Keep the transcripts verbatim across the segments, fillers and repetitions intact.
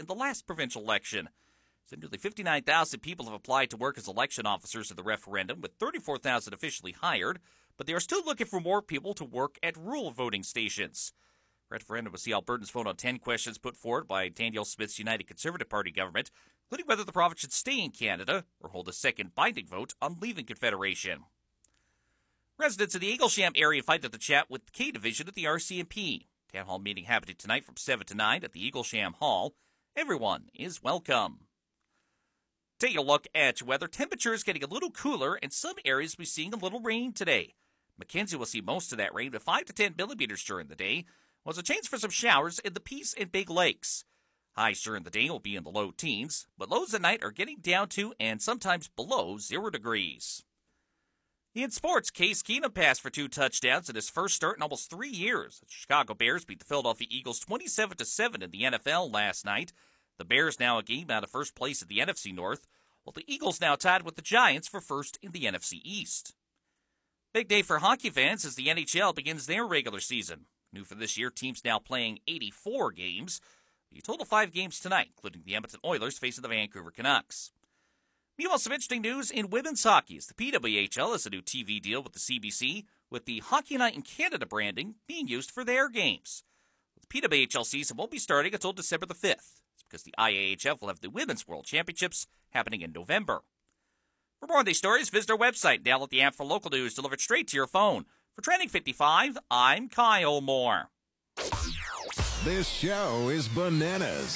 the last provincial election. So nearly fifty-nine thousand people have applied to work as election officers in the referendum, with thirty-four thousand officially hired, but they are still looking for more people to work at rural voting stations. Referendum will see Albertans vote on ten questions put forward by Danielle Smith's United Conservative Party government, including whether the province should stay in Canada or hold a second binding vote on leaving Confederation. Residents in the Eaglesham area invited to chat with the K Division at the R C M P. Town hall meeting happening tonight from seven to nine at the Eaglesham Hall. Everyone is welcome. Take a look at weather. Temperatures getting a little cooler, and some areas will be seeing a little rain today. Mackenzie will see most of that rain with five to ten millimeters during the day, while there's a chance for some showers in the Peace and Big Lakes. Highs during the day will be in the low teens, but lows at night are getting down to and sometimes below zero degrees. In sports, Case Keenum passed for two touchdowns in his first start in almost three years. The Chicago Bears beat the Philadelphia Eagles twenty-seven to seven in the N F L last night. The Bears now a game out of first place in the N F C North, while the Eagles now tied with the Giants for first in the N F C East. Big day for hockey fans as the N H L begins their regular season. New for this year, teams now playing eighty-four games. A total five games tonight, including the Edmonton Oilers facing the Vancouver Canucks. Meanwhile, some interesting news in women's hockey as the P W H L has a new T V deal with the C B C, with the Hockey Night in Canada branding being used for their games. The P W H L season won't be starting until December the fifth. It's because the I A H F will have the Women's World Championships happening in November. For more on these stories, visit our website. Download the app for local news delivered straight to your phone. For Trending fifty-five, I'm Kyle Moore. This show is bananas.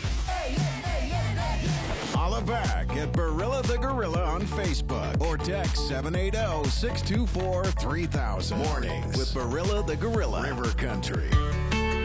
Holla back at Barilla the Gorilla on Facebook or text seven eight zero, six two four, three thousand. Mornings with Barilla the Gorilla. River Country.